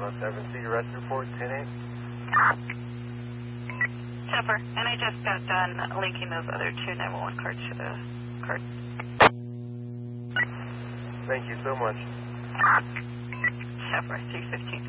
107. See your arrest report, 10-8. Chopper, and I just got done linking those other two 911 cards to the card. Thank you so much. Chopper, 315.